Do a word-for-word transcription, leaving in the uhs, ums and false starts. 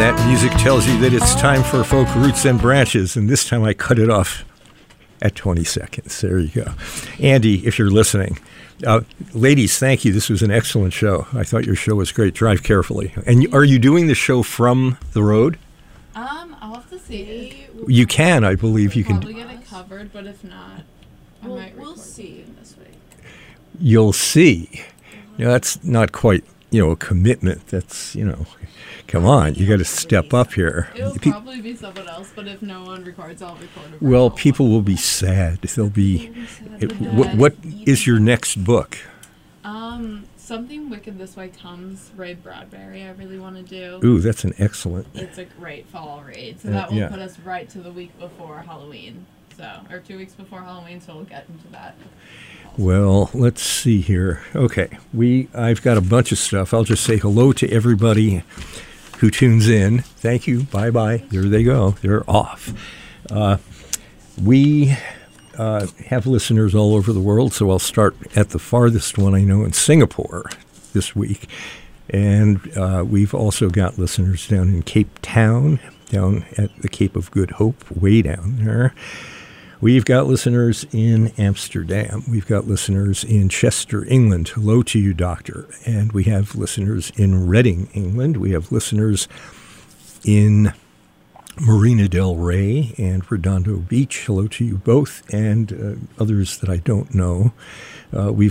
that music tells you that it's time for Folk Roots and Branches, and this time I cut it off at twenty seconds. There you go. Andy, if you're listening, uh, ladies, thank you. This was an excellent show. I thought your show was great. Drive carefully. And are you doing the show from the road? Um, I'll have to see. You can, I believe. You can probably get it covered, but if not, I We'll, might we'll record see. something this week. You'll see. You know, that's not quite, you know, a commitment. That's, you know, come on. You got to step up here. It'll Pe- probably be someone else, but if no one records, I'll record it. Well, myself. people will be sad. They'll be. It, But what, then- what is your next book? Um, something Wicked This Way Comes, Ray Bradbury, I really want to do. Ooh, that's an excellent. It's a great fall read, so Uh, that will yeah. put us right to the week before Halloween. So, or two weeks before Halloween, so we'll get into that. also. Well, let's see here. Okay, we. I've got a bunch of stuff. I'll just say hello to everybody who tunes in. Thank you. Bye bye. There they go. They're off. Uh, we uh, have listeners all over the world, so I'll start at the farthest one I know in Singapore this week. And uh, we've also got listeners down in Cape Town, down at the Cape of Good Hope, way down there. We've got listeners in Amsterdam. We've got listeners in Chester, England. Hello to you, Doctor. And we have listeners in Reading, England. We have listeners in Marina del Rey and Redondo Beach. Hello to you both, and uh, others that I don't know. Uh, we've